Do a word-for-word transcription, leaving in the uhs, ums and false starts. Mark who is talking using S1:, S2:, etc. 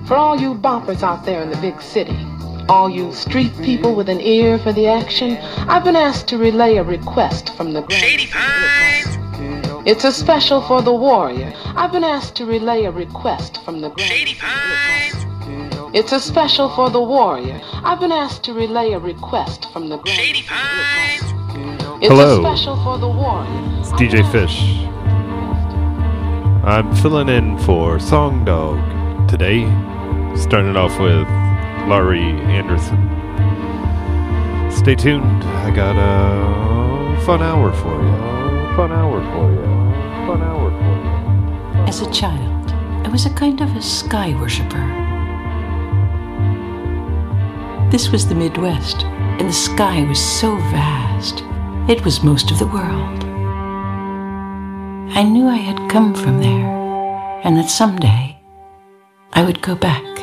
S1: For all you boppers out there in the big city, all you street people with an ear for the action, I've been asked to relay a request from the
S2: Shady Pines.
S1: It's a special for the warrior. I've been asked to relay a request from the
S2: Shady Pines.
S1: It's a special for the warrior. I've been asked to relay a request from the
S2: Shady Pines.
S1: It's
S3: Hello.
S1: a special for the warrior.
S3: It's D J Fish. I'm filling in for Song Dog today. Starting off with Laurie Anderson. Stay tuned. I got a fun hour for you. Fun hour for you. Fun hour for you.
S4: As a child, I was a kind of a sky worshipper. This was the Midwest, and the sky was so vast. It was most of the world. I knew I had come from there, and that someday I would go back.